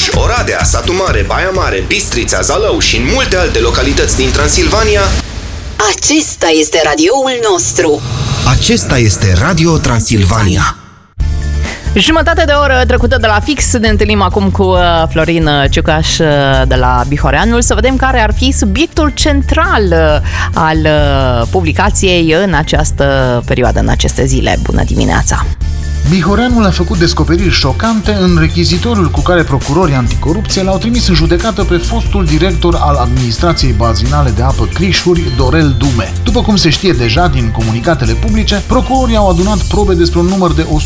Cluj, Oradea, Satu Mare, Baia Mare, Bistrița, Zalău și în multe alte localități din Transilvania. Acesta este radioul nostru. Acesta este Radio Transilvania. Jumătate de oră trecută de la fix, ne întâlnim acum cu Florin Ciucaș de la Bihoreanul să vedem care ar fi subiectul central al publicației în această perioadă, în aceste zile. Bună dimineața! Bihoreanul a făcut descoperiri șocante în rechizitoriul cu care procurorii anticorupție l-au trimis în judecată pe fostul director al Administrației Bazinale de Apă Crișuri, Dorel Dume. După cum se știe deja din comunicatele publice, procurorii au adunat probe despre un număr de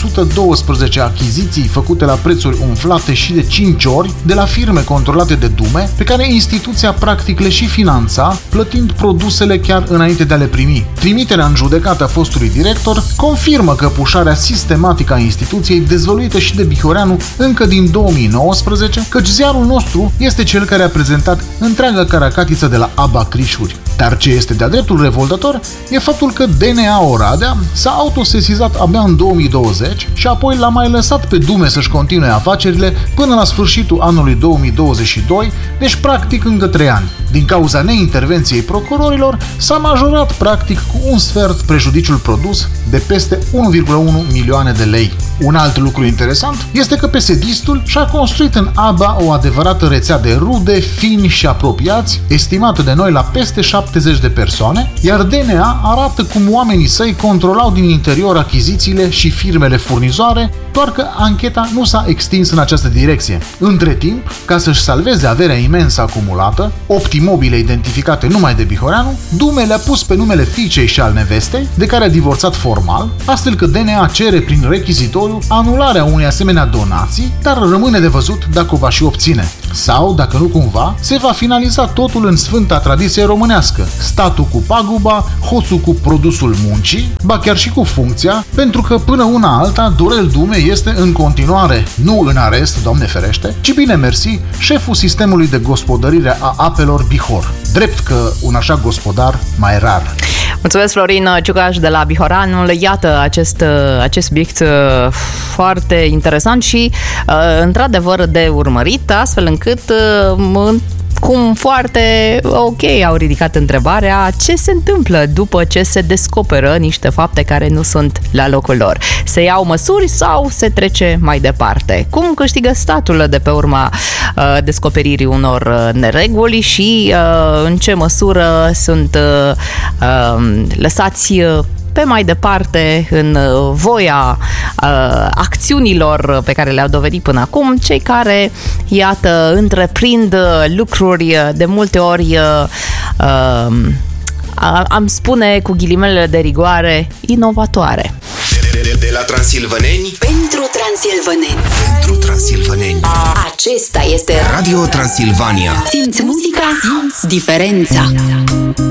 112 achiziții făcute la prețuri umflate și de 5 ori de la firme controlate de Dume, pe care instituția practic le și finanța, plătind produsele chiar înainte de a le primi. Trimiterea în judecată a fostului director confirmă că pușarea sistematică a instituției, dezvăluită și de Bihoreanu încă din 2019, căci ziarul nostru este cel care a prezentat întreaga caracatiță de la ABA Crișuri. Dar ce este de-a dreptul revoltător e faptul că DNA Oradea s-a autosesizat abia în 2020 și apoi l-a mai lăsat pe Dume să-și continue afacerile până la sfârșitul anului 2022, deci practic încă 3 ani. Din cauza neintervenției procurorilor, s-a majorat practic cu un sfert prejudiciul produs de peste 1,1 milioane de lei. Un alt lucru interesant este că PSD-istul și-a construit în ABA o adevărată rețea de rude, fini și apropiați, estimată de noi la peste 70 de persoane, iar DNA arată cum oamenii săi controlau din interior achizițiile și firmele furnizoare, doar că ancheta nu s-a extins în această direcție. Între timp, ca să-și salveze averea imensă acumulată, 8 imobile identificate numai de Bihoreanu, Dume le-a pus pe numele fiicei și al nevestei, de care a divorțat formal, astfel că DNA cere prin rechizitoriu anularea unei asemenea donații, dar rămâne de văzut dacă o va și obține. Sau, dacă nu cumva, se va finaliza totul în sfânta tradiție românească, statul cu paguba, hoțul cu produsul muncii, ba chiar și cu funcția, pentru că până una alta Dorel Dume este în continuare, nu în arest, Doamne ferește, ci bine mersi, șeful sistemului de gospodărire a apelor Bihor. Drept că un așa gospodar mai rar. Mulțumesc, Florin Ciucaș de la Bihoreanul. Iată acest subiect foarte interesant și într-adevăr de urmărit, astfel încât cum foarte ok au ridicat întrebarea ce se întâmplă după ce se descoperă niște fapte care nu sunt la locul lor. Se iau măsuri sau se trece mai departe? Cum câștigă statul de pe urma descoperirii unor nereguli și în ce măsură sunt lăsați pe mai departe în voia acțiunilor pe care le-au dovedit până acum cei care, iată, întreprind lucruri de multe ori am spune cu ghilimele de rigoare inovatoare. De la transilvăneni pentru transilvăneni. Pentru transilvăneni. Acesta este Radio Transilvania. Simți muzica, simți diferența.